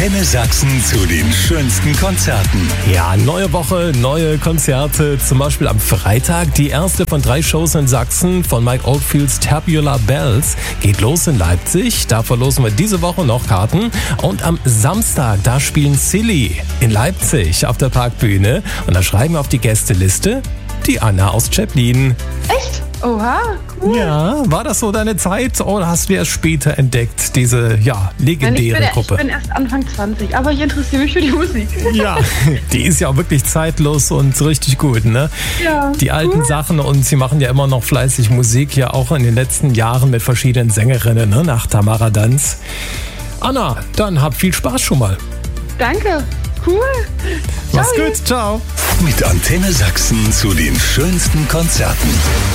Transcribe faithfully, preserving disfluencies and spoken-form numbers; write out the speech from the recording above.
Antenne Sachsen zu den schönsten Konzerten. Ja, neue Woche, neue Konzerte. Zum Beispiel am Freitag die erste von drei Shows in Sachsen von Mike Oldfields Tubular Bells. Geht los in Leipzig. Da verlosen wir diese Woche noch Karten. Und am Samstag, da spielen Silly in Leipzig auf der Parkbühne. Und da schreiben wir auf die Gästeliste die Anna aus Zeppelin. Echt? Oha, cool. Ja, war das so deine Zeit oder hast du erst später entdeckt, diese ja, legendäre Nein, ich bin, Gruppe? Ich bin erst Anfang zwanzig, aber ich interessiere mich für die Musik. Ja, die ist ja auch wirklich zeitlos und richtig gut, ne? Ja, die alten cool. Sachen, und sie machen ja immer noch fleißig Musik, ja auch in den letzten Jahren mit verschiedenen Sängerinnen, ne? Nach Tamara Danz. Anna, dann hab viel Spaß schon mal. Danke, cool. Mach's Ciao. gut, ciao. Mit Antenne Sachsen zu den schönsten Konzerten.